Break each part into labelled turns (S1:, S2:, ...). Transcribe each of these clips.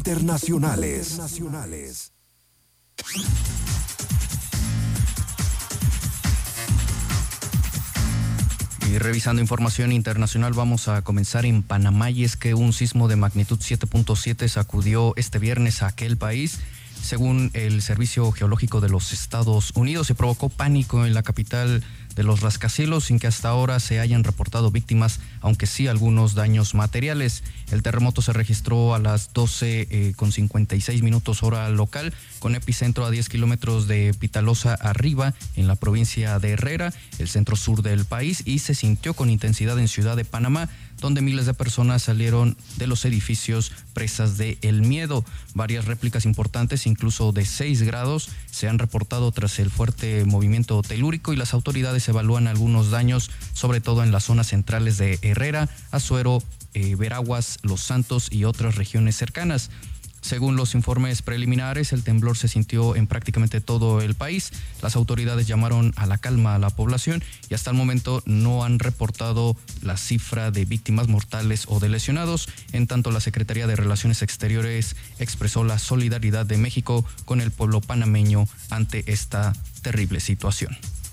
S1: internacionales.
S2: Y revisando información internacional, vamos a comenzar en Panamá, y es que un sismo de magnitud 7.7 sacudió este viernes a aquel país. Según el Servicio Geológico de los Estados Unidos, se provocó pánico en la capital de los rascacielos sin que hasta ahora se hayan reportado víctimas, aunque sí algunos daños materiales. El terremoto se registró a las 12:56 hora local, con epicentro a 10 kilómetros de Pitalosa arriba, en la provincia de Herrera, el centro sur del país, y se sintió con intensidad en Ciudad de Panamá, donde miles de personas salieron de los edificios presas de el miedo. Varias réplicas importantes, incluso de 6 grados, se han reportado tras el fuerte movimiento telúrico, y las autoridades evalúan algunos daños, sobre todo en las zonas centrales de Herrera, Azuero, Veraguas, Los Santos y otras regiones cercanas. Según los informes preliminares, el temblor se sintió en prácticamente todo el país. Las autoridades llamaron a la calma a la población y hasta el momento no han reportado la cifra de víctimas mortales o de lesionados. En tanto, la Secretaría de Relaciones Exteriores expresó la solidaridad de México con el pueblo panameño ante esta terrible situación.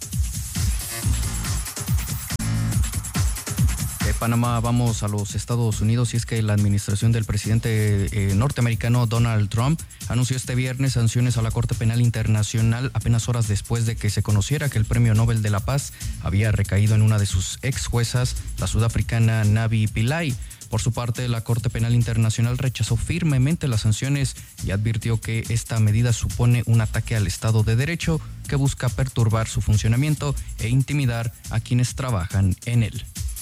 S2: De Panamá vamos a los Estados Unidos, y es que la administración del presidente norteamericano Donald Trump anunció este viernes sanciones a la Corte Penal Internacional apenas horas después de que se conociera que el Premio Nobel de la Paz había recaído en una de sus ex juezas, la sudafricana Navi Pillay. Por su parte, la Corte Penal Internacional rechazó firmemente las sanciones y advirtió que esta medida supone un ataque al Estado de Derecho que busca perturbar su funcionamiento e intimidar a quienes trabajan en él.